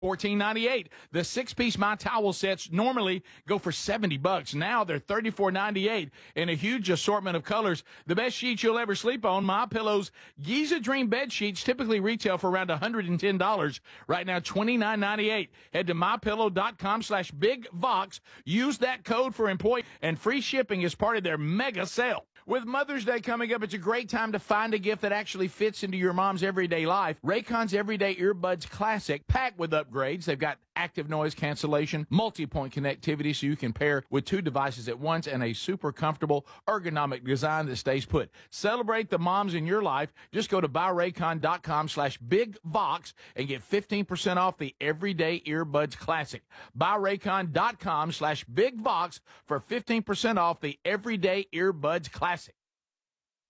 $14.98. The 6-piece My Towel sets normally go for $70. Now they're $34.98 in a huge assortment of colors. The best sheets you'll ever sleep on. My Pillow's Giza Dream bed sheets typically retail for around $110. Right now, $29.98. Head to mypillow.com/BigVox. Use that code for employee, and free shipping is part of their mega sale. With Mother's Day coming up, it's a great time to find a gift that actually fits into your mom's everyday life. Raycon's Everyday Earbuds Classic, packed with upgrades. They've got active noise cancellation, multi-point connectivity so you can pair with 2 devices at once, and a super comfortable ergonomic design that stays put. Celebrate the moms in your life. Just go to buyraycon.com/BigVox and get 15% off the Everyday Earbuds Classic. Buyraycon.com/BigVox for 15% off the Everyday Earbuds Classic.